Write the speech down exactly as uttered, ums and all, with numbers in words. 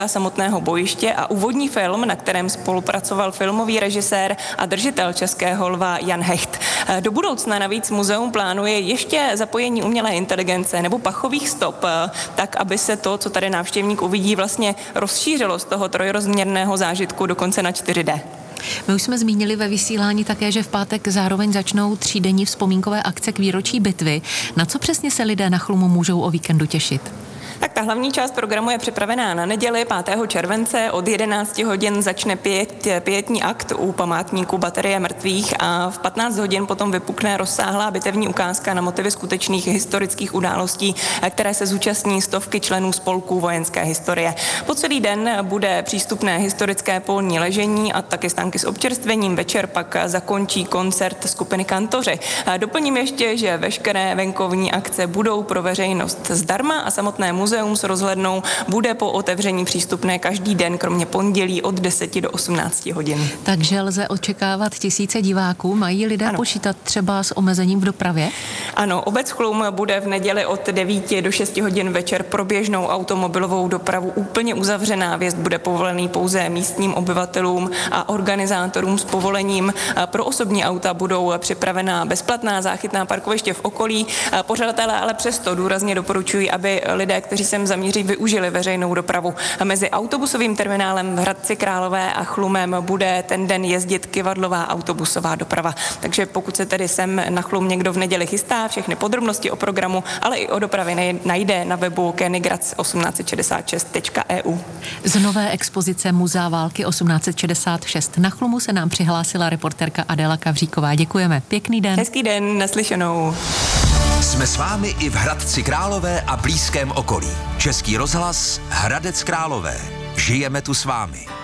samotného bojiště a úvodní film, na kterém spolupracoval filmový režisér a držitel Českého lva Jan Hecht. Do budoucna navíc muzeum plánuje ještě zapojení umělé inteligence nebo pachových stop, tak aby se to, co tady návštěvník uvidí, vlastně rozšířilo z toho trojrozměrného zážitku dokonce na čtyři dé. My už jsme zmínili ve vysílání také, že v pátek zároveň začnou třídenní vzpomínkové akce k výročí bitvy. Na co přesně se lidé na Chlumu můžou o víkendu těšit? Tak ta hlavní část programu je připravená na neděli pátého července. Od jedenácti hodin začne pět, pětní akt u památníku baterie mrtvých a v patnáct hodin potom vypukne rozsáhlá bitevní ukázka na motivy skutečných historických událostí, které se zúčastní stovky členů spolků vojenské historie. Po celý den bude přístupné historické polní ležení a taky stánky s občerstvením. Večer pak zakončí koncert skupiny Kantoři. Doplním ještě, že veškeré venkovní akce budou pro veřejnost zdarma a samotné muzeum s rozhlednou bude po otevření přístupné každý den, kromě pondělí od deseti do osmnácti hodin. Takže lze očekávat tisíce diváků. Mají lidé ano. počítat třeba s omezením v dopravě? Ano, obec Chlum bude v neděli od devíti do šesti hodin večer pro běžnou automobilovou dopravu úplně uzavřená. Vjezd bude povolený pouze místním obyvatelům a organizátorům s povolením. Pro osobní auta budou připravená bezplatná záchytná parkoviště v okolí. Pořadatelé ale přesto důrazně doporučují, aby lidé, kteří sem zamíří, využili veřejnou dopravu. Mezi autobusovým terminálem v Hradci Králové a Chlumem bude ten den jezdit kyvadlová autobusová doprava. Takže pokud se tedy sem na Chlum někdo v neděli chystá, všechny podrobnosti o programu, ale i o dopravě najde na webu kenigrac osmnáct šedesát šest tečka e u. Z nové expozice Muzea války osmnáct šedesát šest na Chlumu se nám přihlásila reportérka Adéla Kavříková. Děkujeme. Pěkný den. Hezký den, naslyšenou. Jsme s vámi i v Hradci Králové a blízkém okolí. Český rozhlas Hradec Králové. Žijeme tu s vámi.